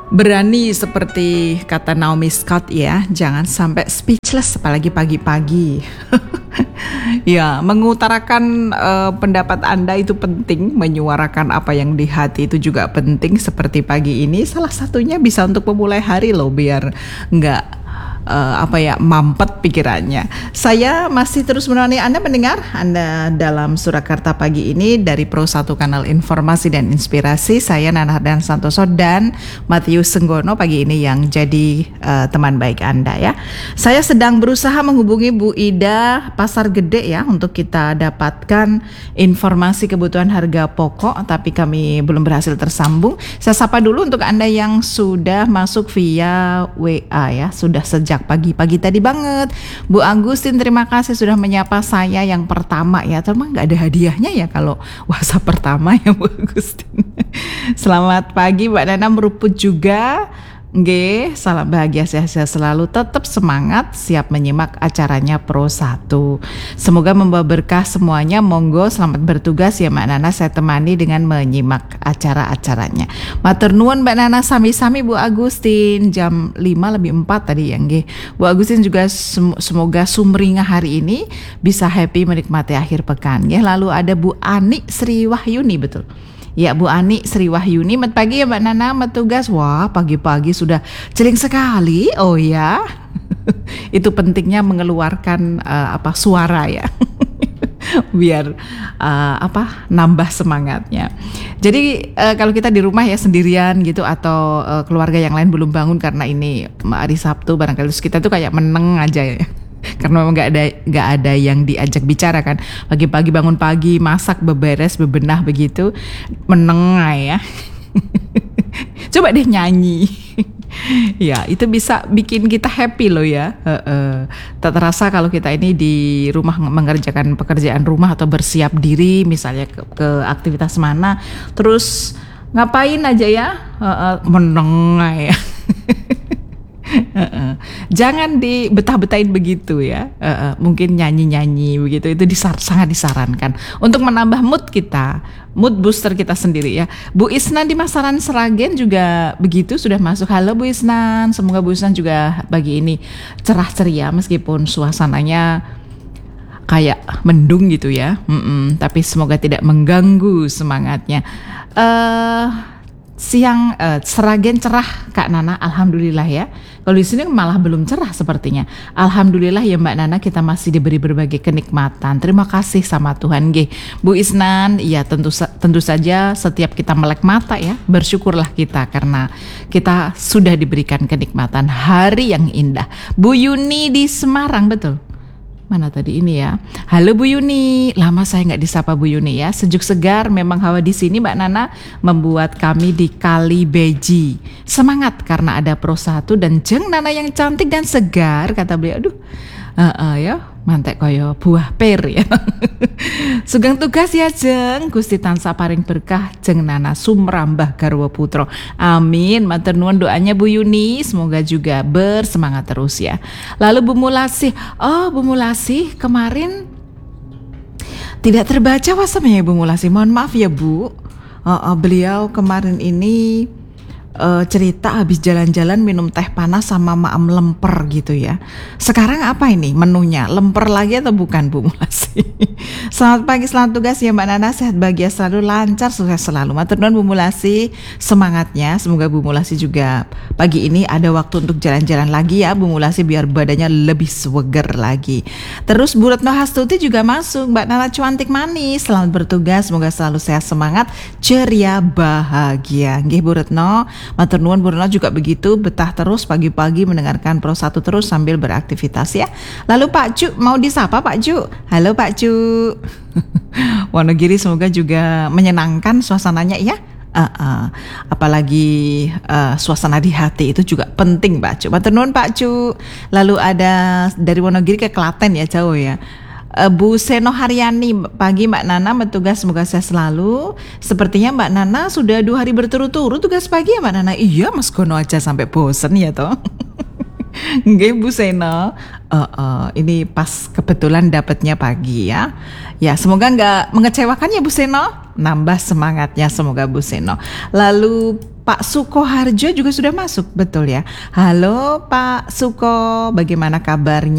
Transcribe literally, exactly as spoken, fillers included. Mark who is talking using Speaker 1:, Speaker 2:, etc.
Speaker 1: Berani seperti kata Naomi Scott ya, jangan sampai speechless apalagi pagi-pagi. Ya, mengutarakan uh, pendapat Anda itu penting, menyuarakan apa yang di hati itu juga penting. Seperti pagi ini salah satunya bisa untuk memulai hari loh, biar nggak Uh, apa ya mampet pikirannya. Saya masih terus menemani Anda mendengar Anda dalam Surakarta pagi ini dari Pro satu Kanal Informasi dan Inspirasi. Saya Nana dan Santoso dan Matius Senggono pagi ini yang jadi uh, teman baik Anda ya. Saya sedang berusaha menghubungi Bu Ida Pasar Gede ya untuk kita dapatkan informasi kebutuhan harga pokok, tapi kami belum berhasil tersambung. Saya sapa dulu untuk Anda yang sudah masuk via W A ya, sudah sejak pagi-pagi tadi banget. Bu Agustin, terima kasih sudah menyapa saya yang pertama ya. Terus nggak ada hadiahnya ya kalau WhatsApp pertama ya Bu Agustin. Selamat pagi Mbak Nana meruput juga. Nggih, salam bahagia sehat-sehat selalu, tetap semangat, siap menyimak acaranya Pro satu. Semoga membawa berkah semuanya. Monggo selamat bertugas ya Mbak Nana, saya temani dengan menyimak acara-acaranya. Matur nuwun Mbak Nana, sami-sami Bu Agustin. Jam lima lebih empat tadi ya nggih. Bu Agustin juga sem- semoga sumringah hari ini bisa happy menikmati akhir pekan ya. Lalu ada Bu Ani Sri Wahyuni, betul. Ya Bu Ani Sri Wahyuni, mat pagi ya Mbak Nana, mat tugas. Wah pagi-pagi sudah celing sekali. Oh ya, itu pentingnya mengeluarkan uh, apa suara ya, biar uh, apa nambah semangatnya. Jadi uh, kalau kita di rumah ya sendirian gitu atau uh, keluarga yang lain belum bangun karena ini hari Sabtu barangkali, terus kita tuh kayak meneng aja ya. Karena memang nggak ada nggak ada yang diajak bicara kan, pagi-pagi bangun pagi masak beberes bebenah begitu menengah ya. Coba deh nyanyi. Ya itu bisa bikin kita happy loh ya. Uh, uh. Tak terasa kalau kita ini di rumah mengerjakan pekerjaan rumah atau bersiap diri misalnya ke, ke aktivitas mana, terus ngapain aja ya, uh, uh, menengah ya. Uh-uh. Jangan dibetah-betahin begitu ya. Uh-uh. Mungkin nyanyi-nyanyi begitu itu disar- sangat disarankan untuk menambah mood kita, mood booster kita sendiri ya. Bu Isnan di Masaran Sragen juga begitu sudah masuk. Halo Bu Isnan, semoga Bu Isnan juga pagi ini cerah ceria meskipun suasananya kayak mendung gitu ya. Mm-mm. Tapi semoga tidak mengganggu semangatnya. Uh, Siang uh, Sragen cerah Kak Nana, alhamdulillah ya. Kalau di sini malah belum cerah sepertinya. Alhamdulillah ya Mbak Nana, kita masih diberi berbagai kenikmatan. Terima kasih sama Tuhan nggih. Bu Isnan, ya tentu tentu saja setiap kita melek mata ya, bersyukurlah kita karena kita sudah diberikan kenikmatan hari yang indah. Bu Yuni di Semarang, betul. Mana tadi ini ya. Halo Bu Yuni, lama saya nggak disapa Bu Yuni ya. Sejuk segar memang hawa di sini Mbak Nana, membuat kami di Kali Beji semangat karena ada Pro satu dan Jeng Nana yang cantik dan segar, kata beliau. Aduh, uh, uh, ya mantek koyo buah per ya. Sugeng tugas ya Jeng, Gusti tansah paring berkah Jeng Nana sumrambah garwa putro. Amin. Matur nuwun doanya Bu Yuni, semoga juga bersemangat terus ya. Lalu Bu Mulasih, oh Bu Mulasih kemarin tidak terbaca WhatsApp-nya Bu Mulasih. Mohon maaf ya Bu. Uh, uh, beliau kemarin ini Uh, cerita habis jalan-jalan minum teh panas sama maam lemper gitu ya. Sekarang apa ini menunya? Lemper lagi atau bukan Bu Mulasi? Selamat pagi, selamat tugas ya Mbak Nana, sehat bahagia selalu, lancar, sukses selalu. Matur nuwun Bu Mulasi, semangatnya. Semoga Bu Mulasi juga pagi ini ada waktu untuk jalan-jalan lagi ya Bu Mulasi, biar badannya lebih seger lagi. Terus Bu Retno Hastuti juga masuk. Mbak Nana cantik manis, selamat bertugas, semoga selalu sehat, semangat, ceria, bahagia. Nggih Bu Retno. Matur nuwun Bu Retno juga begitu, betah terus pagi-pagi mendengarkan Pro satu terus sambil beraktivitas ya. Lalu Pak Cu, mau disapa Pak Cu? Halo Pak Cu. Wonogiri semoga juga menyenangkan suasananya ya. Uh, uh, apalagi uh, suasana di hati itu juga penting Pak Cu. Matur nuwun Pak Cu. Lalu ada dari Wonogiri ke Klaten ya, jauh ya. Bu Seno Haryani, pagi Mbak Nana, bertugas semoga sehat selalu. Sepertinya Mbak Nana sudah dua hari berturut-turut tugas pagi ya Mbak Nana. Iya Mas Gono aja sampai bosen ya toh. Nggih Bu Seno. Eh, eh, ini pas kebetulan dapatnya pagi ya. Ya semoga nggak mengecewakan ya Bu Seno. Nambah semangatnya semoga Bu Seno. Lalu Pak Sukoharjo juga sudah masuk betul ya. Halo Pak Suko, bagaimana kabarnya?